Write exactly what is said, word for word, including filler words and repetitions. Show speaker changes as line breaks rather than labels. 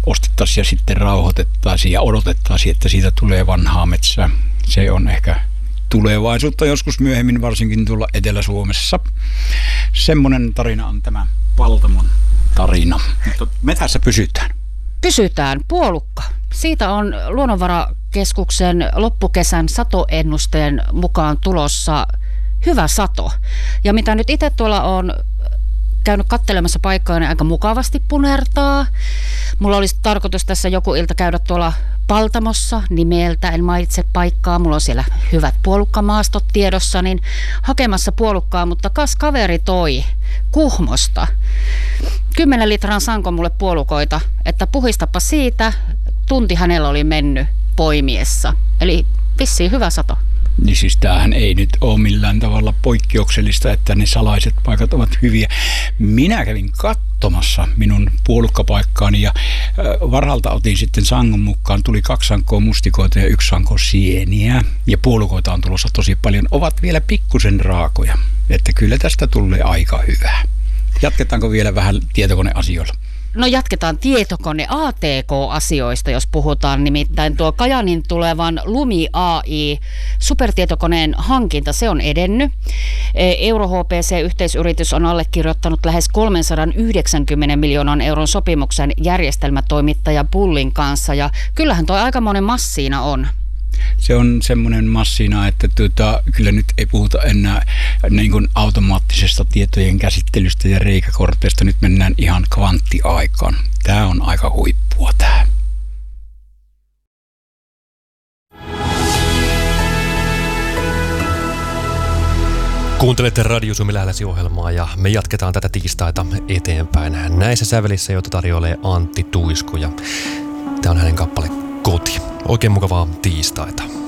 ostettaisiin ja sitten rauhoitettaisiin ja odotettaisiin, että siitä tulee vanhaa metsää. Se on ehkä tulevaisuutta joskus myöhemmin, varsinkin tuolla Etelä-Suomessa. Semmoinen tarina on tämä Paltamon tarina. Mutta metässä pysytään.
Pysytään. Puolukka. Siitä on Luonnonvarakeskuksen loppukesän satoennusteen mukaan tulossa hyvä sato. Ja mitä nyt itse tuolla on käynyt katselemassa paikkaa, niin aika mukavasti punertaa. Mulla olisi tarkoitus tässä joku ilta käydä tuolla Paltamossa nimeltä, en mainitse paikkaa. Mulla on siellä hyvät puolukkamaastot tiedossa, niin hakemassa puolukkaa, mutta kas kaveri toi Kuhmosta kymmenen litran sanko mulle puolukoita, että puhistapa siitä, tunti hänellä oli mennyt poimiessa. Eli vissiin hyvä sato.
Niin siis tämähän ei nyt ole millään tavalla poikkeuksellista, että ne salaiset paikat ovat hyviä. Minä kävin katsomassa minun puolukkapaikkaani ja varalta otin sitten sangon mukaan. Tuli kaksi sankoa mustikoita ja yksi sanko sieniä. Ja puolukoita on tulossa tosi paljon. Ovat vielä pikkusen raakoja. Että kyllä tästä tulee aika hyvää. Jatketaanko vielä vähän tietokoneasioilla?
No jatketaan tietokone A T K-asioista, jos puhutaan. Nimittäin tuo Kajanin tulevan Lumi A I supertietokoneen hankinta, se on edennyt. Euro H P C-yhteisyritys on allekirjoittanut lähes kolmesataayhdeksänkymmentä miljoonan euron sopimuksen järjestelmätoimittaja Bullin kanssa. Ja kyllähän tuo aikamoinen massiina on.
Se on semmoinen massina, että tuota, kyllä nyt ei puhuta enää niin kuin automaattisesta tietojen käsittelystä ja reikäkorteista. Nyt mennään ihan kvanttiaikaan. Tämä on aika huippua tämä.
Kuuntelette Radio Suomi lähelläsi -ohjelmaa ja me jatketaan tätä tiistaita eteenpäin. Näissä sävelissä, joita tarjoilee Antti Tuisku ja tämä on hänen kappale Koti. Oikein mukavaa tiistaita.